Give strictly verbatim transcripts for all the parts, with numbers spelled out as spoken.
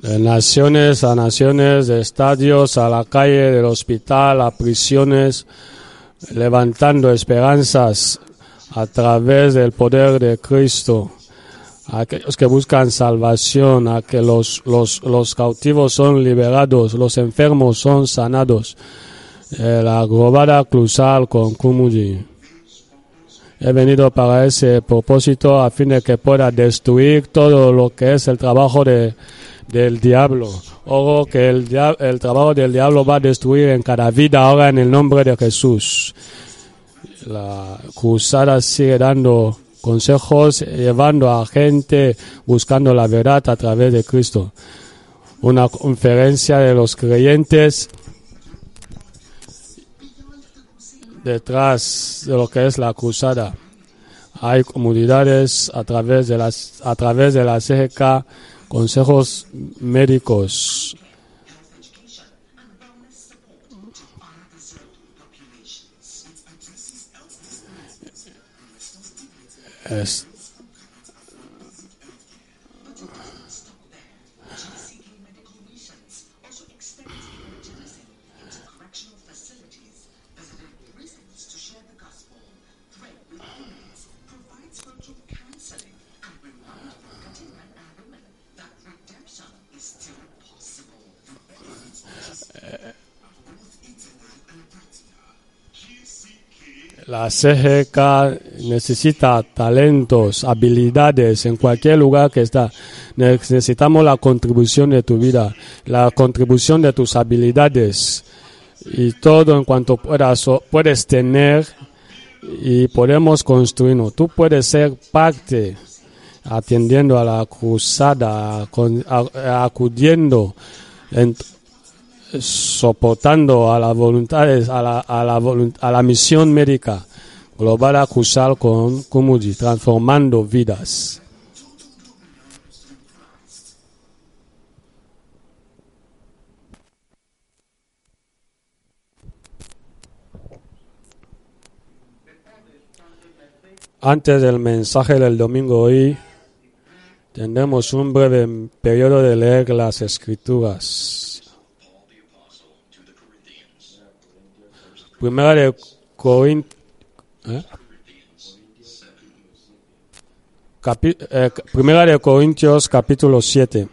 De naciones a naciones, de estadios a la calle, del hospital a prisiones, levantando esperanzas a través del poder de Cristo. A aquellos que buscan salvación, a que los, los, los cautivos son liberados, los enfermos son sanados. Eh, la Globada Cruzal con Kumuji. He venido para ese propósito a fin de que pueda destruir todo lo que es el trabajo de, del diablo. O que el, dia- el trabajo del diablo va a destruir en cada vida ahora en el nombre de Jesús. La cruzada sigue dando consejos, llevando a gente buscando la verdad a través de Cristo. Una conferencia de los creyentes detrás de lo que es la cruzada. Hay comunidades a través de las a través de la C G K, consejos médicos. Es, La C G K necesita talentos, habilidades en cualquier lugar que está. Necesitamos la contribución de tu vida, la contribución de tus habilidades y todo en cuanto puedas, puedes tener y podemos construirnos. Tú puedes ser parte atendiendo a la cruzada, con, a, acudiendo, en, soportando a la voluntad, a la, a la, volunt, a la misión médica Globada Cruzal con Kumuji, transformando vidas. Antes del mensaje del domingo hoy, tendremos un breve periodo de leer las Escrituras. Primera de Corintios, ¿eh? Capi, eh, Primera de Corintios, capítulo siete.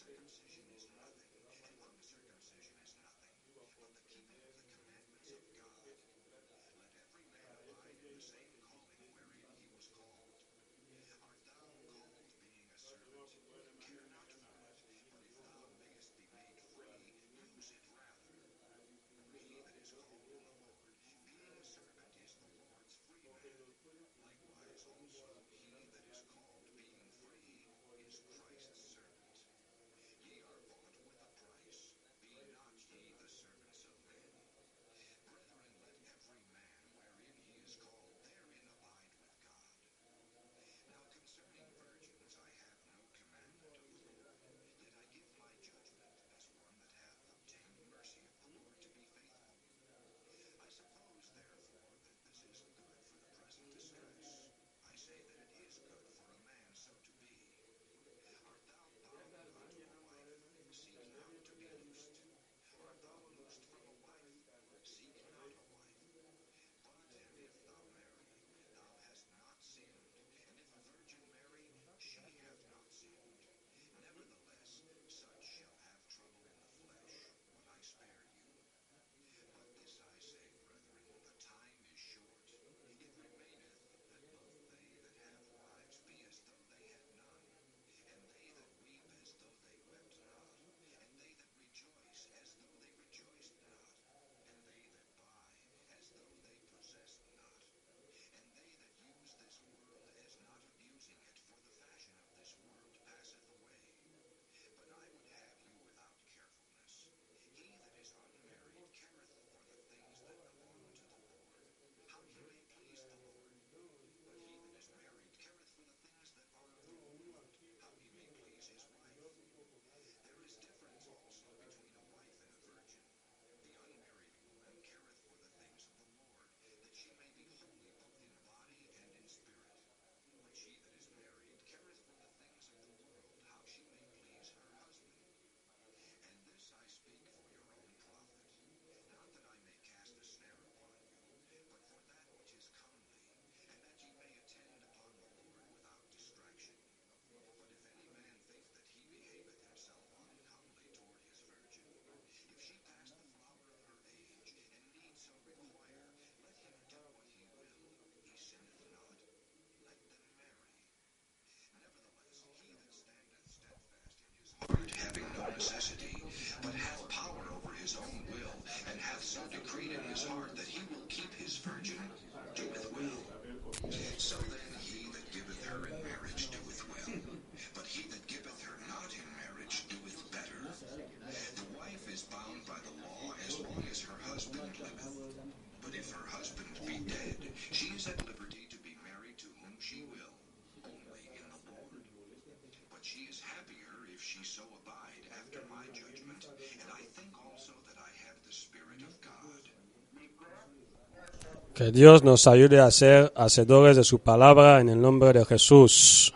Que Dios nos ayude a ser hacedores de su palabra en el nombre de Jesús.